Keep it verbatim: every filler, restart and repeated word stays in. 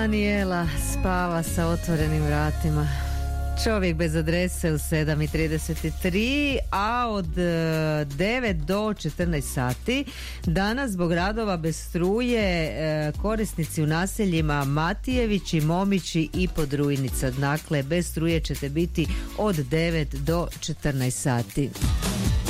Daniela spava sa otvorenim vratima. Čovjek bez adrese u sedam i trideset tri, a od devet do četrnaest sati danas zbog radova bez struje korisnici u naseljima Matijevići, Momići i Podrujnica. Dakle, bez struje ćete biti od devet do četrnaest sati.